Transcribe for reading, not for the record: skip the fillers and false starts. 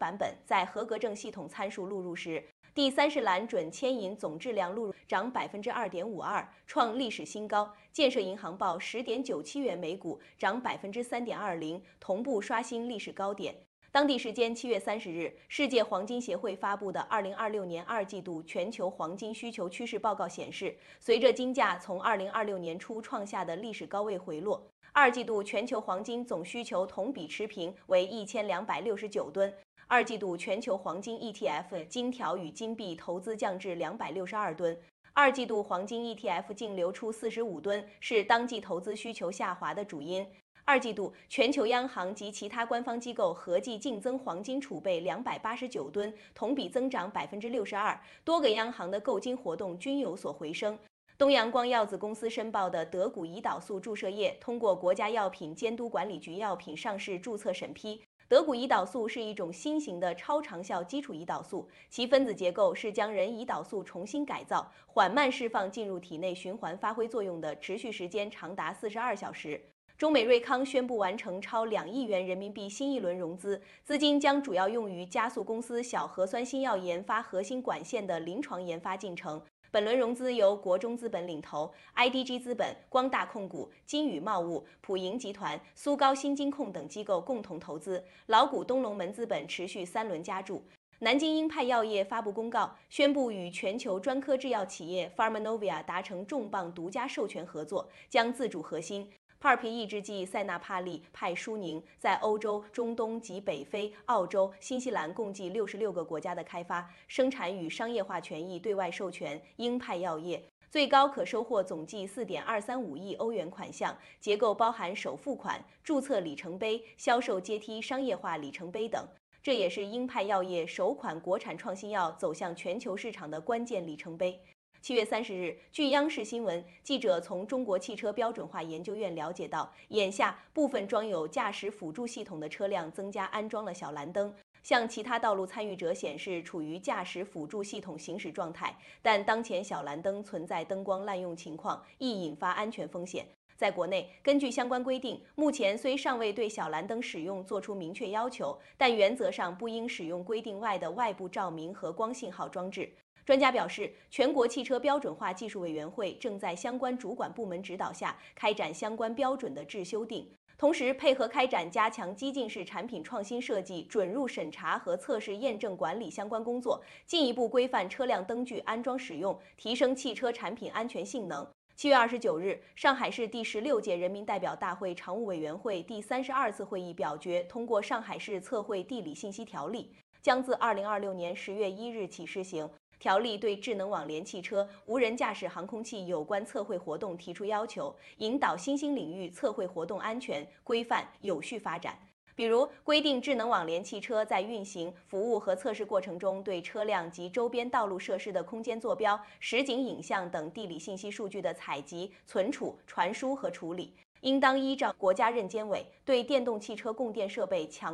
版本在合格证系统参数录入时，第30栏准牵引总质量录入涨2.52%，创历史新高。建设银行报10.97元每股，涨3.20%，同步刷新历史高点。当地时间7月30日，世界黄金协会发布的2026年2季度全球黄金需求趋势报告显示，随着金价从2026年初创下的历史高位回落，2季度全球黄金总需求同比持平为1269吨。2季度全球黄金 ETF 金条与金币投资降至262吨。2季度黄金 ETF 净流出45吨，是当季投资需求下滑的主因。2季度，全球央行及其他官方机构合计净增黄金储备289吨，同比增长62%，多个央行的购金活动均有所回升。东阳光药子公司申报的德谷胰岛素注射液通过国家药品监督管理局药品上市注册审批。德谷胰岛素是一种新型的超长效基础胰岛素，其分子结构是将人胰岛素重新改造，缓慢释放进入体内循环发挥作用的，持续时间长达42小时。中美瑞康宣布完成超2亿元人民币新一轮融资，资金将主要用于加速公司小核酸新药研发核心管线的临床研发进程。本轮融资由国中资本领投 ，IDG 资本、光大控股、金宇贸物、普盈集团、苏高新金控等机构共同投资，老股东龙门资本持续3轮加注。南京英派药业发布公告，宣布与全球专科制药企业 Pharmanovia 达成重磅独家授权合作，将自主核心PARP抑制剂塞纳帕利、派舒宁在欧洲、中东及北非、澳洲、新西兰共计66个国家的开发、生产与商业化权益对外授权。英派药业最高可收获总计4.235亿欧元款项，结构包含首付款、注册里程碑、销售阶梯商业化里程碑等。这也是英派药业首款国产创新药走向全球市场的关键里程碑。7月30日，据央视新闻，记者从中国汽车标准化研究院了解到，眼下部分装有驾驶辅助系统的车辆增加安装了小蓝灯，向其他道路参与者显示处于驾驶辅助系统行驶状态，但当前小蓝灯存在灯光滥用情况，易引发安全风险。在国内，根据相关规定，目前虽尚未对小蓝灯使用作出明确要求，但原则上不应使用规定外的外部照明和光信号装置。专家表示，全国汽车标准化技术委员会正在相关主管部门指导下开展相关标准的制修订，同时配合开展加强激进式产品创新设计、准入审查和测试验证管理相关工作，进一步规范车辆灯具安装使用，提升汽车产品安全性能。7月29日，上海市第16届人民代表大会常务委员会第32次会议表决通过《上海市测绘地理信息条例》，将自2026年10月1日起施行。条例对智能网联汽车、无人驾驶航空器有关测绘活动提出要求，引导新兴领域测绘活动安全、规范、有序发展。比如，规定智能网联汽车在运行、服务和测试过程中，对车辆及周边道路设施的空间坐标、实景影像等地理信息数据的采集、存储、传输和处理，应当依照国家认监委对电动汽车供电设备强